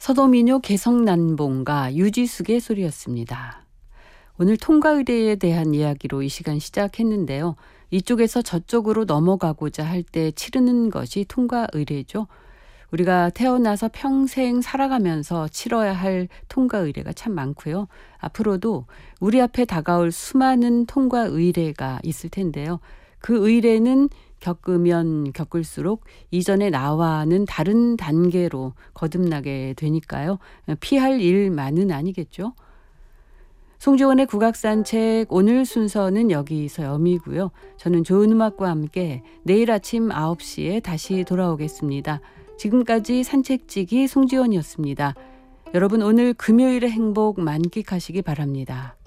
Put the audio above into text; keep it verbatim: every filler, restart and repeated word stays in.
서도민요 개성난봉가 유지숙의 소리였습니다. 오늘 통과의례에 대한 이야기로 이 시간 시작했는데요. 이쪽에서 저쪽으로 넘어가고자 할 때 치르는 것이 통과의례죠. 우리가 태어나서 평생 살아가면서 치러야 할 통과의례가 참 많고요. 앞으로도 우리 앞에 다가올 수많은 통과의례가 있을 텐데요. 그 의례는 겪으면 겪을수록 이전의 나와는 다른 단계로 거듭나게 되니까요. 피할 일만은 아니겠죠. 송지원의 국악산책 오늘 순서는 여기서 여미고요. 저는 좋은 음악과 함께 내일 아침 아홉 시에 다시 돌아오겠습니다. 지금까지 산책지기 송지원이었습니다. 여러분 오늘 금요일의 행복 만끽하시기 바랍니다.